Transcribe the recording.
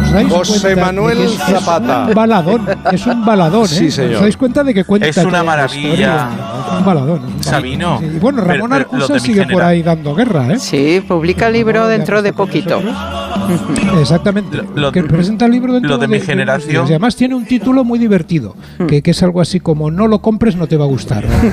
¿Os dais José cuenta Manuel de que Zapata. Es un baladón, ¿eh? Sí, señor. ¿Os dais cuenta de que cuenta Es una toda la maravilla. historia? Es un baladón. Sabino. Sí. Y bueno, Ramón Pero Arcusa los de mi sigue por ahí dando guerra, ¿eh? Sí, publica el libro dentro de poquito. Exactamente. Lo- que presenta el libro dentro lo de mi unos generación. días. Y además tiene un título muy divertido, que es algo así como "No lo compres, no te va a gustar".